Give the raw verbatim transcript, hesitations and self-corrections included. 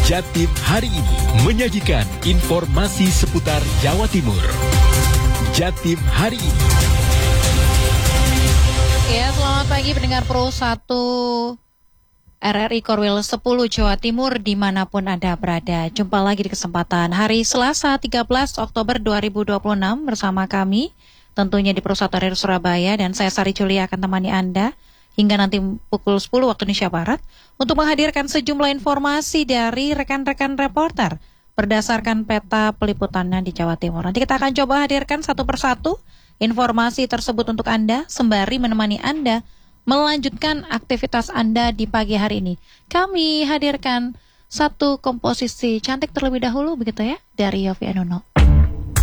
Jatim hari ini menyajikan informasi seputar Jawa Timur. Jatim hari ini. Ya, selamat pagi pendengar Pro satu R R I Korwil sepuluh Jawa Timur dimanapun Anda berada. Jumpa lagi di kesempatan hari Selasa tiga belas Oktober dua ribu dua puluh enam bersama kami. Tentunya di Pro satu R R I Surabaya dan saya Sari Julia akan temani Anda hingga nanti pukul sepuluh waktu Indonesia Barat untuk menghadirkan sejumlah informasi dari rekan-rekan reporter berdasarkan peta peliputannya di Jawa Timur. Nanti kita akan coba hadirkan satu persatu informasi tersebut untuk Anda sembari menemani Anda melanjutkan aktivitas Anda di pagi hari ini. Kami hadirkan satu komposisi cantik terlebih dahulu begitu ya dari Yofi Anuno.